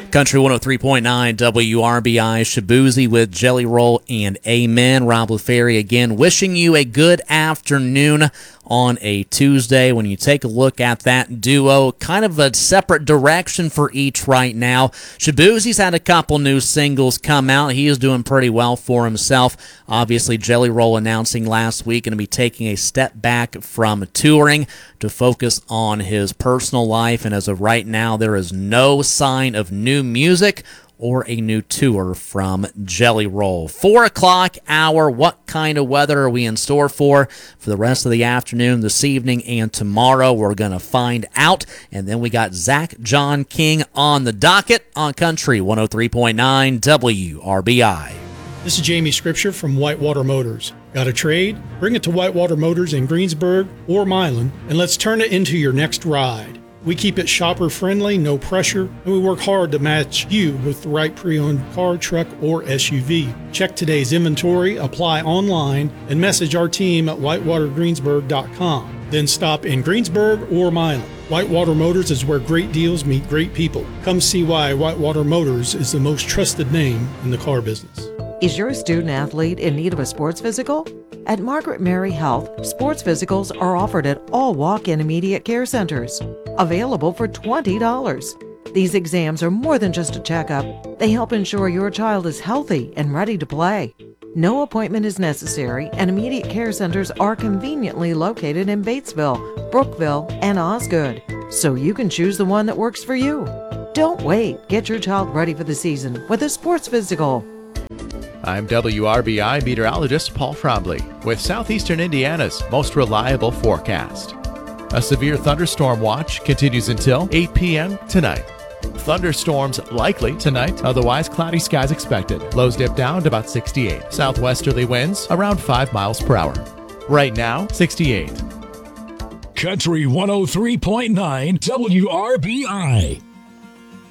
Country 103.9 WRBI, Shaboozey with Jelly Roll and Amen. Rob LaFerry again wishing you a good afternoon on a Tuesday. When you take a look at that duo, kind of a separate direction for each right now. Shaboozey's had a couple new singles come out. He is doing pretty well for himself. Obviously, Jelly Roll announcing last week going to be taking a step back from touring to focus on his personal life, and as of right now, there is no sign of new music or a new tour from Jelly Roll. 4 o'clock hour, what kind of weather are we in store for the rest of the afternoon, this evening, and tomorrow? We're going to find out. And then we got Zach John King on the docket on Country 103.9 WRBI. This is Jamie Scripture from Whitewater Motors. Got a trade? Bring it to Whitewater Motors in Greensburg or Milan, and let's turn it into your next ride. We keep it shopper-friendly, no pressure, and we work hard to match you with the right pre-owned car, truck, or SUV. Check today's inventory, apply online, and message our team at whitewatergreensburg.com. Then stop in Greensburg or Milan. Whitewater Motors is where great deals meet great people. Come see why Whitewater Motors is the most trusted name in the car business. Is your student athlete in need of a sports physical? At Margaret Mary Health, sports physicals are offered at all walk-in immediate care centers, available for $20. These exams are more than just a checkup. They help ensure your child is healthy and ready to play. No appointment is necessary, and immediate care centers are conveniently located in Batesville, Brookville, and Osgood, so you can choose the one that works for you. Don't wait. Get your child ready for the season with a sports physical. I'm WRBI meteorologist Paul Frombly with Southeastern Indiana's most reliable forecast. A severe thunderstorm watch continues until 8 p.m. tonight. Thunderstorms likely tonight, otherwise cloudy skies expected. Lows dip down to about 68. Southwesterly winds around 5 miles per hour. Right now, 68. Country 103.9 WRBI.